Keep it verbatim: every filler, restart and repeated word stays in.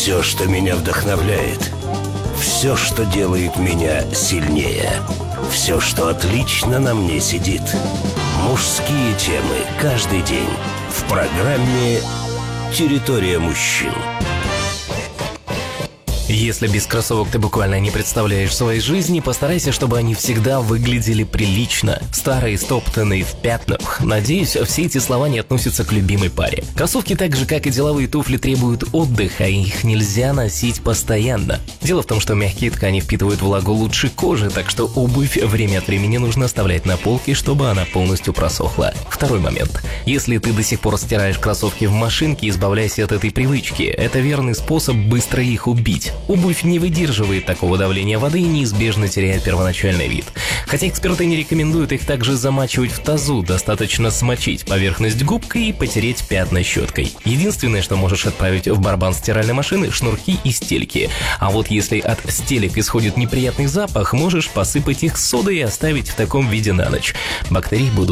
Все, что меня вдохновляет. Все, что делает меня сильнее. Все, что отлично на мне сидит. Мужские темы каждый день в программе «Территория мужчин». Если без кроссовок ты буквально не представляешь своей жизни, постарайся, чтобы они всегда выглядели прилично. Старые, стоптанные, в пятнах. Надеюсь, все эти слова не относятся к любимой паре. Кроссовки, так же как и деловые туфли, требуют отдыха, и их нельзя носить постоянно. Дело в том, что мягкие ткани впитывают влагу лучше кожи, так что обувь время от времени нужно оставлять на полке, чтобы она полностью просохла. Второй момент. Если ты до сих пор стираешь кроссовки в машинке, избавляйся от этой привычки. Это верный способ быстро их убить. Обувь не выдерживает такого давления воды и неизбежно теряет первоначальный вид. Хотя эксперты не рекомендуют их также замачивать в тазу, достаточно смочить поверхность губкой и потереть пятна щеткой. Единственное, что можешь отправить в барабан стиральной машины – шнурки и стельки. А вот если от стелек исходит неприятный запах, можешь посыпать их содой и оставить в таком виде на ночь. Бактерии будут